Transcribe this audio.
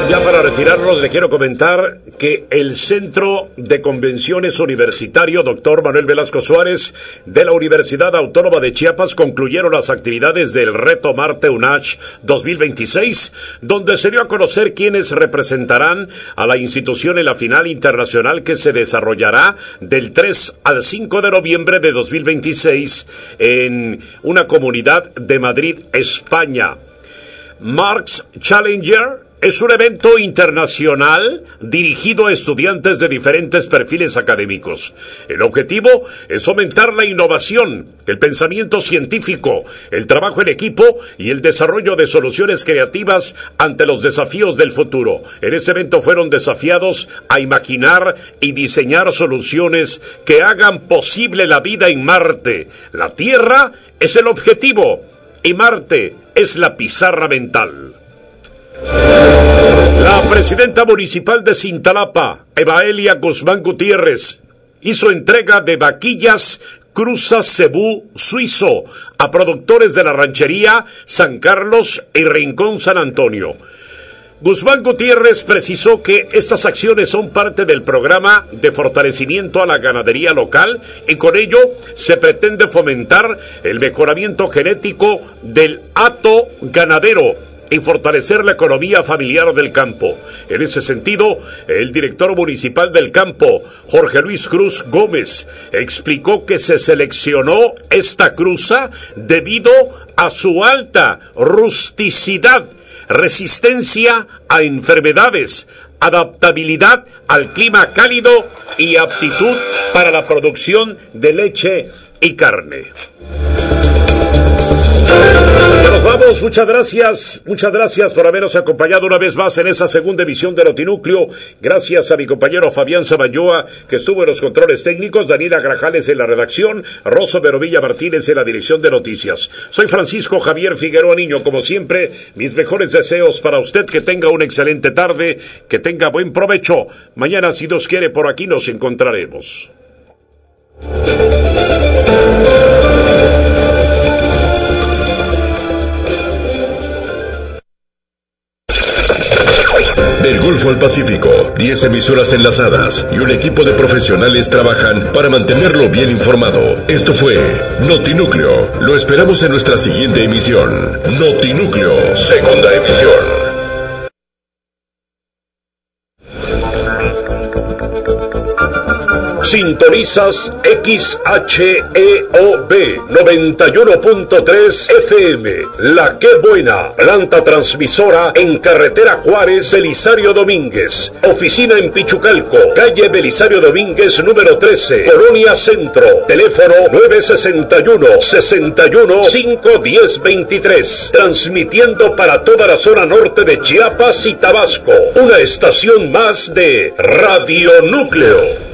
Ya para retirarnos, le quiero comentar que el Centro de Convenciones Universitario Dr. Manuel Velasco Suárez de la Universidad Autónoma de Chiapas concluyeron las actividades del Reto Marte UNACH 2026, donde se dio a conocer quiénes representarán a la institución en la final internacional que se desarrollará del 3 al 5 de noviembre de 2026 en una comunidad de Madrid, España. Marx Challenger es un evento internacional dirigido a estudiantes de diferentes perfiles académicos. El objetivo es fomentar la innovación, el pensamiento científico, el trabajo en equipo y el desarrollo de soluciones creativas ante los desafíos del futuro. En ese evento fueron desafiados a imaginar y diseñar soluciones que hagan posible la vida en Marte. La Tierra es el objetivo y Marte es la pizarra mental. La presidenta municipal de Cintalapa, Evaelia Guzmán Gutiérrez, hizo entrega de vaquillas Cruza Cebú Suizo a productores de la ranchería San Carlos y Rincón San Antonio. Guzmán Gutiérrez precisó que estas acciones son parte del programa de fortalecimiento a la ganadería local y con ello se pretende fomentar el mejoramiento genético del hato ganadero y fortalecer la economía familiar del campo. En ese sentido, el director municipal del campo, Jorge Luis Cruz Gómez, explicó que se seleccionó esta cruza debido a su alta rusticidad, resistencia a enfermedades, adaptabilidad al clima cálido y aptitud para la producción de leche y carne. Ya nos vamos, muchas gracias por habernos acompañado una vez más en esa segunda emisión de Notinúcleo. Gracias a mi compañero Fabián Sabayoa, que estuvo en los controles técnicos, Daniela Grajales en la redacción, Rosso Verovilla Martínez en la dirección de noticias. Soy Francisco Javier Figueroa Niño, como siempre, mis mejores deseos para usted, que tenga una excelente tarde, que tenga buen provecho. Mañana, si Dios quiere, por aquí nos encontraremos. Del Golfo al Pacífico, 10 emisoras enlazadas y un equipo de profesionales trabajan para mantenerlo bien informado. Esto fue Notinúcleo. Lo esperamos en nuestra siguiente emisión. Notinúcleo, segunda emisión. Sintonizas XHEOB 91.3 FM, La Qué Buena, planta transmisora en Carretera Juárez, Belisario Domínguez, oficina en Pichucalco, calle Belisario Domínguez número 13, Colonia Centro, teléfono 961-61-510-23, transmitiendo para toda la zona norte de Chiapas y Tabasco, una estación más de Radio Núcleo.